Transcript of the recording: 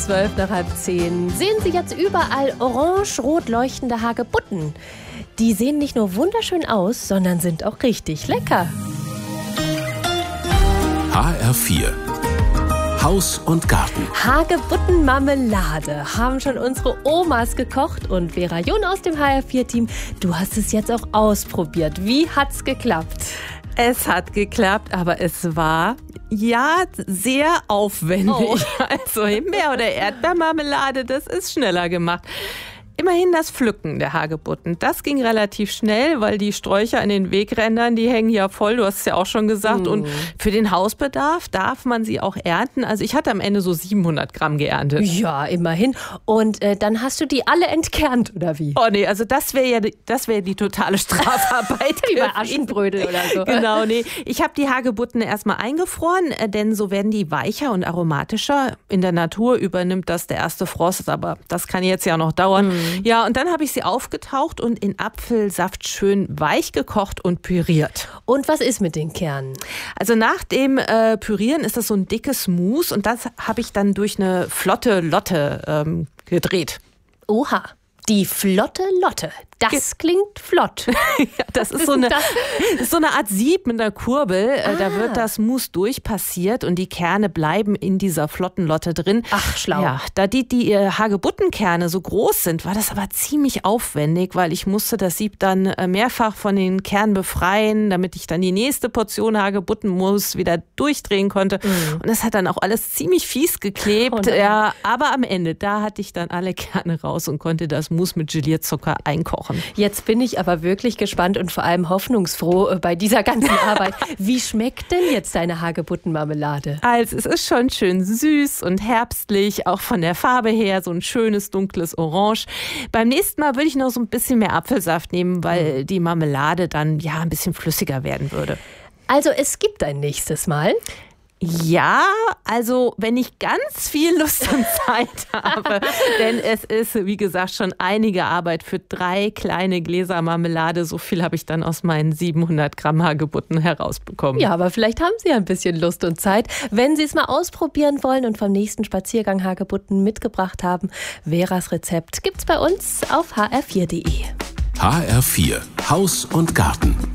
11:12 sehen Sie jetzt überall orange-rot leuchtende Hagebutten. Die sehen nicht nur wunderschön aus, sondern sind auch richtig lecker. HR4 Haus und Garten. Hagebuttenmarmelade haben schon unsere Omas gekocht und Vera Jun aus dem HR4-Team, du hast es jetzt auch ausprobiert. Wie hat's geklappt? Es hat geklappt, aber es war sehr aufwendig. Oh. Also Himbeer- oder Erdbeermarmelade, das ist schneller gemacht. Immerhin das Pflücken der Hagebutten, das ging relativ schnell, weil die Sträucher an den Wegrändern, die hängen ja voll, du hast es ja auch schon gesagt. Und für den Hausbedarf darf man sie auch ernten. Also ich hatte am Ende so 700 Gramm geerntet. Ja, immerhin. Und dann hast du die alle entkernt, oder wie? Oh nee, also das wäre die totale Strafarbeit. Wie bei Aschenbrödel oder so. Genau, nee. Ich habe die Hagebutten erstmal eingefroren, denn so werden die weicher und aromatischer. In der Natur übernimmt das der erste Frost, aber das kann jetzt ja noch dauern. Ja, und dann habe ich sie aufgetaucht und in Apfelsaft schön weich gekocht und püriert. Und was ist mit den Kernen? Also nach dem Pürieren ist das so ein dickes Mousse und das habe ich dann durch eine flotte Lotte gedreht. Oha, die flotte Lotte. Das klingt flott. Ja, das ist so eine Art Sieb mit einer Kurbel. Da wird das Mousse durchpassiert und die Kerne bleiben in dieser flotten Lotte drin. Ach, schlau. Ja, da die Hagebuttenkerne so groß sind, war das aber ziemlich aufwendig, weil ich musste das Sieb dann mehrfach von den Kernen befreien, damit ich dann die nächste Portion Hagebuttenmus wieder durchdrehen konnte. Und das hat dann auch alles ziemlich fies geklebt. Ja, aber am Ende, da hatte ich dann alle Kerne raus und konnte das Mousse mit Gelierzucker einkochen. Jetzt bin ich aber wirklich gespannt und vor allem hoffnungsfroh bei dieser ganzen Arbeit. Wie schmeckt denn jetzt deine Hagebuttenmarmelade? Also es ist schon schön süß und herbstlich, auch von der Farbe her so ein schönes dunkles Orange. Beim nächsten Mal würde ich noch so ein bisschen mehr Apfelsaft nehmen, weil die Marmelade dann ja ein bisschen flüssiger werden würde. Also es gibt ein nächstes Mal. Ja, also wenn ich ganz viel Lust und Zeit habe, denn es ist, wie gesagt, schon einige Arbeit für 3 kleine Gläser Marmelade. So viel habe ich dann aus meinen 700 Gramm Hagebutten herausbekommen. Ja, aber vielleicht haben Sie ein bisschen Lust und Zeit. Wenn Sie es mal ausprobieren wollen und vom nächsten Spaziergang Hagebutten mitgebracht haben, Veras Rezept gibt's bei uns auf hr4.de. HR4 Haus und Garten.